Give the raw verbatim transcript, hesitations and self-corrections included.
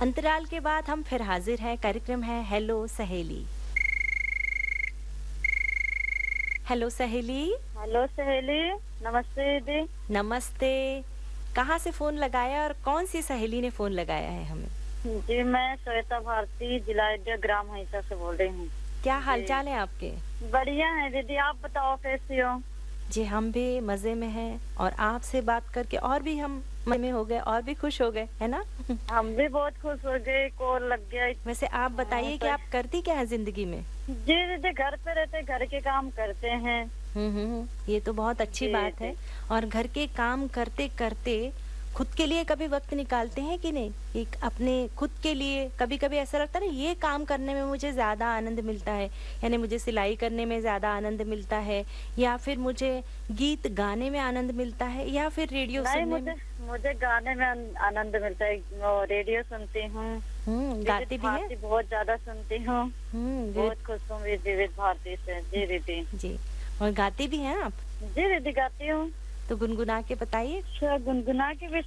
अंतराल के बाद हम फिर हाजिर हैं। कार्यक्रम है हेलो सहेली। हेलो सहेली। हेलो सहेली, नमस्ते दीदी। नमस्ते। कहाँ से फ़ोन लगाया और कौन-सी सहेली ने फ़ोन लगाया है हमें? जी, मैं श्वेता भारती, जिला अयोध्या, ग्राम हंसा से बोल रही हूँ। क्या जी, हाल-चाल है आपके? बढ़िया है दीदी, आप बताओ कैसी हो? जी, हम भी मज़े में हैं और आपसे बात करके और भी हम मज़े में हो गए और भी खुश हो गए, है ना? हम भी बहुत खुश हो गए, कॉल लग गया। वैसे आप हाँ, बताइए कि तो आप करती क्या हैं ज़िंदगी में? जी दीदी, घर पे रहते घर के काम करते हैं। हुँ, हुँ, हुँ। ये तो बहुत अच्छी जी, बात है जी। और घर के काम करते-करते खुद के लिए कभी वक़्त निकालते हैं कि नहीं? एक अपने खुद के लिए कभी-कभी ऐसा लगता है ना ये काम करने में मुझे ज़्यादा आनंद मिलता है, यानी मुझे सिलाई करने में ज़्यादा आनंद मिलता है या फिर मुझे गीत गाने में आनंद मिलता है या फिर रेडियो नहीं, सुनने मुझे में। मुझे गाने में आन आनंद मिलता है। वो रेडियो सुनती हूँ, हुँ, विविध गाती भी हैं? भारती बहुत ज़्यादा सुनती हूँ। हुँ, विविध। बहुत खुश हूँ वि विविध भारती से। जी दीदी। जी, और गाती भी हैं आप? जी दीदी, गाती हूँ। तो गुनगुना के बताइए। अच्छा, गुनगुना के भी